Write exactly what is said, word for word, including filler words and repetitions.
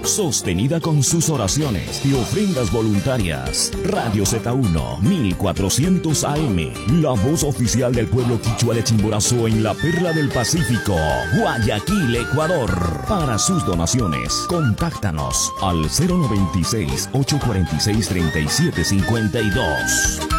sostenida con sus oraciones y ofrendas voluntarias. Radio Z uno, mil cuatrocientos A M, la voz oficial del pueblo quichua de Chimborazo en la perla del Pacífico, Guayaquil, Ecuador. Para sus donaciones, contáctanos al cero noventa y seis, ochocientos cuarenta y seis, treinta y siete cincuenta y dos.